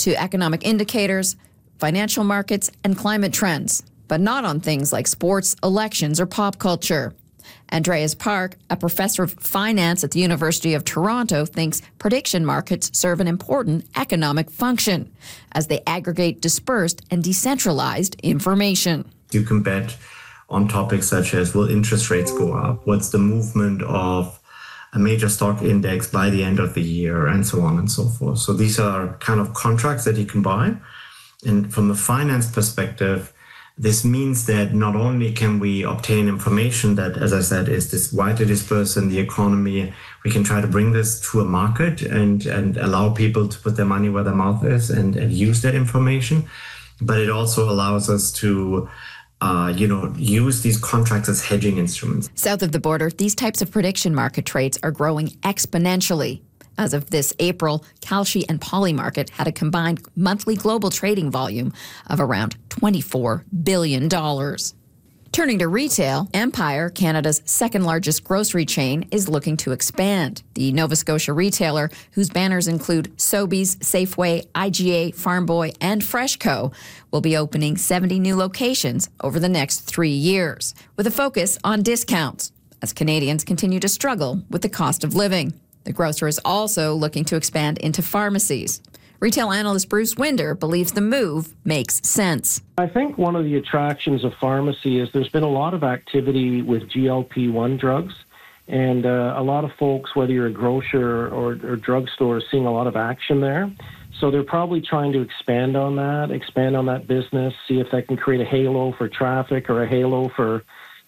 to economic indicators, financial markets, and climate trends, but not on things like sports, elections, or pop culture. Andreas Park, a professor of finance at the University of Toronto, thinks prediction markets serve an important economic function as they aggregate dispersed and decentralized information. You can bet on topics such as, will interest rates go up? What's the movement of a major stock index by the end of the year, and so on and so forth. So these are kind of contracts that you can buy. And from a finance perspective, this means that not only can we obtain information that, as I said, is this widely dispersed in the economy, we can try to bring this to a market and allow people to put their money where their mouth is and use that information. But it also allows us to use these contracts as hedging instruments. South of the border, these types of prediction market trades are growing exponentially. As of this April, Kalshi and Polymarket had a combined monthly global trading volume of around $24 billion. Turning to retail, Empire, Canada's second-largest grocery chain, is looking to expand. The Nova Scotia retailer, whose banners include Sobeys, Safeway, IGA, Farm Boy, and Freshco, will be opening 70 new locations over the next 3 years, with a focus on discounts, as Canadians continue to struggle with the cost of living. The grocer is also looking to expand into pharmacies. Retail analyst Bruce Winder believes the move makes sense. I think one of the attractions of pharmacy is there's been a lot of activity with GLP-1 drugs, and a lot of folks, whether you're a grocer or drugstore, are seeing a lot of action there. So they're probably trying to expand on that business, see if they can create a halo for traffic or a halo for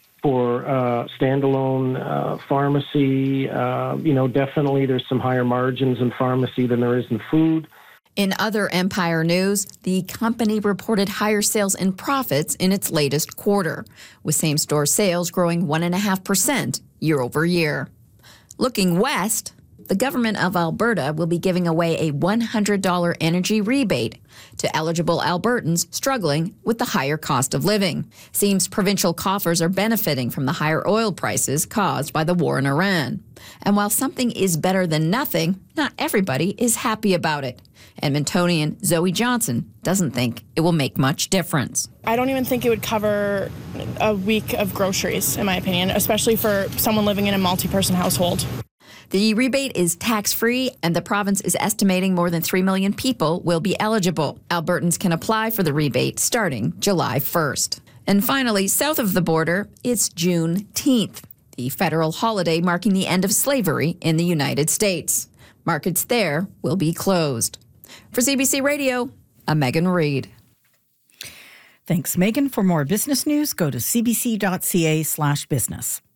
standalone pharmacy. Definitely there's some higher margins in pharmacy than there is in food. In other Empire news, the company reported higher sales and profits in its latest quarter, with same-store sales growing 1.5% year over year. Looking west, the government of Alberta will be giving away a $100 energy rebate to eligible Albertans struggling with the higher cost of living. Seems provincial coffers are benefiting from the higher oil prices caused by the war in Iran. And while something is better than nothing, not everybody is happy about it. Edmontonian Zoe Johnson doesn't think it will make much difference. I don't even think it would cover a week of groceries, in my opinion, especially for someone living in a multi-person household. The rebate is tax-free, and the province is estimating more than 3 million people will be eligible. Albertans can apply for the rebate starting July 1st. And finally, south of the border, it's Juneteenth, the federal holiday marking the end of slavery in the United States. Markets there will be closed. For CBC Radio, I'm Megan Reid. Thanks, Megan. For more business news, go to cbc.ca/business.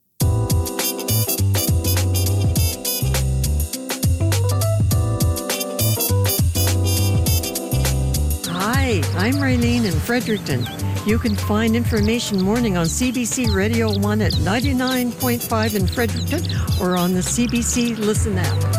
Hi, I'm Raylene in Fredericton. You can find Information Morning on CBC Radio 1 at 99.5 in Fredericton or on the CBC Listen app.